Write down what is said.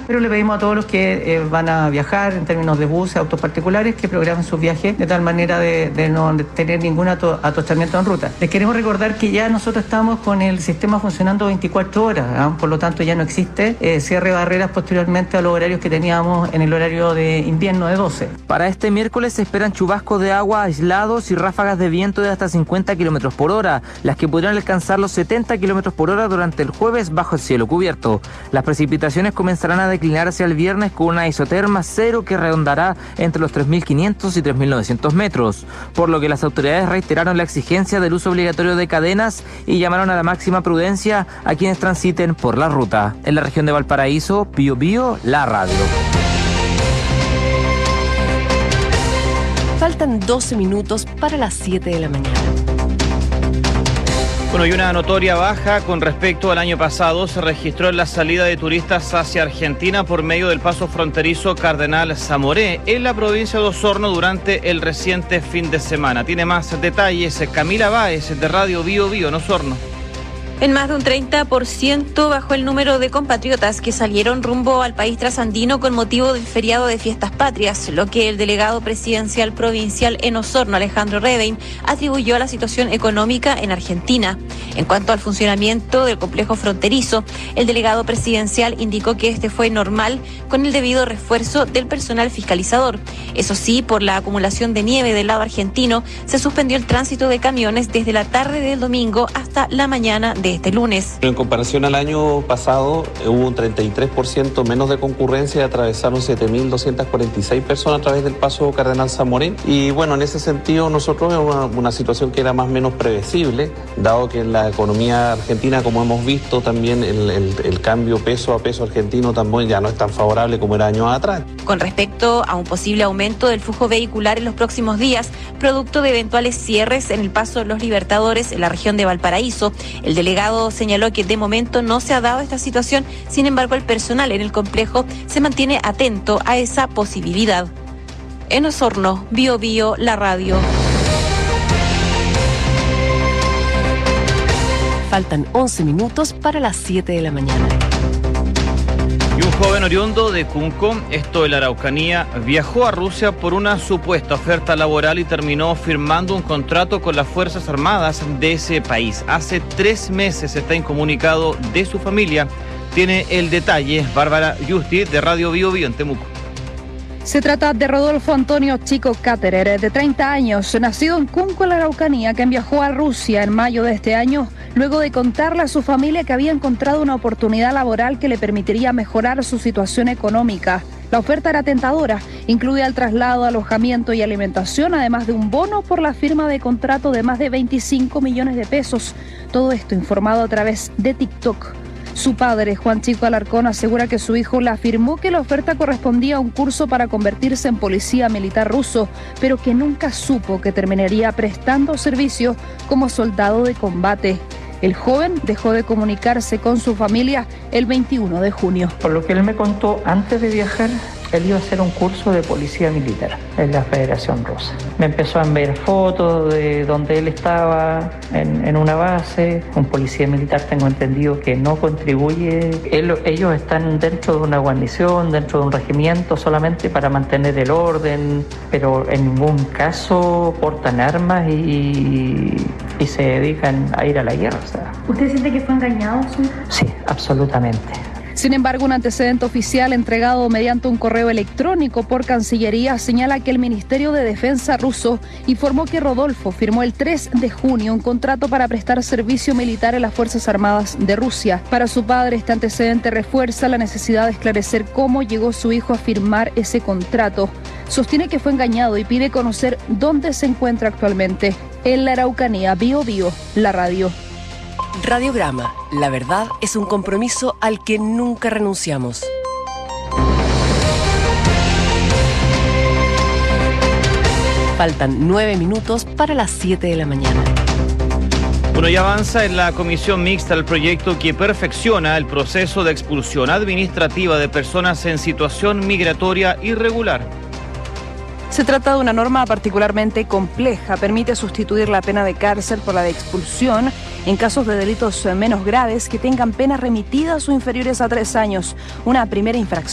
pero le pedimos a todos los que van a viajar en términos de buses, autos particulares, que programen sus viajes de tal manera de no tener ningún atochamiento en ruta. Les queremos recordar que ya nosotros estamos con el sistema funcionando 24 horas, ¿eh? Por lo tanto ya no existe cierre de barreras posteriormente a los horarios que teníamos en el horario de invierno de 12. Para este miércoles se esperan chubascos de agua aislados y ráfagas de viento de hasta 50 kilómetros por hora, las que podrán alcanzar los 70 kilómetros por hora durante el jueves bajo el cielo cubierto. Las precipitaciones comenzarán a declinar hacia el viernes con una isoterma cero que redondará entre los 3.500 y 3.900 metros, por lo que las autoridades reiteraron la exigencia del uso obligatorio de cadenas y llamaron a la máxima prudencia a quienes transiten por la ruta. En la región de Valparaíso, Bío Bío, la radio. Faltan 12 minutos para las 7 de la mañana. Bueno, y una notoria baja con respecto al año pasado se registró en la salida de turistas hacia Argentina por medio del paso fronterizo Cardenal Zamoré en la provincia de Osorno durante el reciente fin de semana. Tiene más detalles Camila Báez de Radio Bío Bío en Osorno. En más de un 30% bajó el número de compatriotas que salieron rumbo al país trasandino con motivo del feriado de Fiestas Patrias, lo que el delegado presidencial provincial en Osorno, Alejandro Redein, atribuyó a la situación económica en Argentina. En cuanto al funcionamiento del complejo fronterizo, el delegado presidencial indicó que este fue normal con el debido refuerzo del personal fiscalizador. Eso sí, por la acumulación de nieve del lado argentino, se suspendió el tránsito de camiones desde la tarde del domingo hasta la mañana de este lunes. En comparación al año pasado, hubo un 33% menos de concurrencia y atravesaron 7.246 personas a través del paso Cardenal Zamoré. Y bueno, en ese sentido nosotros es una situación que era más o menos previsible, dado que en la economía argentina, como hemos visto, también el cambio peso a peso argentino también ya no es tan favorable como era años atrás. Con respecto a un posible aumento del flujo vehicular en los próximos días, producto de eventuales cierres en el paso Los Libertadores en la región de Valparaíso, el delegado señaló que de momento no se ha dado esta situación, sin embargo el personal en el complejo se mantiene atento a esa posibilidad. En Osorno, Bío Bío, la radio. Faltan 11 minutos para las 7 de la mañana. Y un joven oriundo de Cunco, esto en la Araucanía, viajó a Rusia por una supuesta oferta laboral y terminó firmando un contrato con las Fuerzas Armadas de ese país. Hace 3 meses está incomunicado de su familia. Tiene el detalle Bárbara Justi de Radio Bío Bío en Temuco. Se trata de Rodolfo Antonio Chico Cáterer, de 30 años, nacido en Cunco, en la Araucanía, quien viajó a Rusia en mayo de este año, luego de contarle a su familia que había encontrado una oportunidad laboral que le permitiría mejorar su situación económica. La oferta era tentadora, incluía el traslado, alojamiento y alimentación, además de un bono por la firma de contrato de más de 25 millones de pesos. Todo esto informado a través de TikTok. Su padre, Juan Chico Alarcón, asegura que su hijo le afirmó que la oferta correspondía a un curso para convertirse en policía militar ruso, pero que nunca supo que terminaría prestando servicio como soldado de combate. El joven dejó de comunicarse con su familia el 21 de junio. Por lo que él me contó, antes de viajar, él iba a hacer un curso de policía militar en la Federación Rusa. Me empezó a enviar fotos de donde él estaba en una base. Un policía militar, tengo entendido, que no contribuye. Ellos están dentro de una guarnición, dentro de un regimiento, solamente para mantener el orden, pero en ningún caso portan armas y se dedican a ir a la guerra. O sea. ¿Usted siente que fue engañado? Sí, absolutamente. Sin embargo, un antecedente oficial entregado mediante un correo electrónico por Cancillería señala que el Ministerio de Defensa ruso informó que Rodolfo firmó el 3 de junio un contrato para prestar servicio militar en las Fuerzas Armadas de Rusia. Para su padre, este antecedente refuerza la necesidad de esclarecer cómo llegó su hijo a firmar ese contrato. Sostiene que fue engañado y pide conocer dónde se encuentra actualmente. En la Araucanía, Bío Bío, la radio. Radiograma, la verdad es un compromiso al que nunca renunciamos. Faltan 9 minutos para las 7 de la mañana. Bueno, ya avanza en la comisión mixta el proyecto que perfecciona el proceso de expulsión administrativa de personas en situación migratoria irregular. Se trata de una norma particularmente compleja. Permite sustituir la pena de cárcel por la de expulsión en casos de delitos menos graves que tengan penas remitidas o inferiores a 3 años. Una primera infracción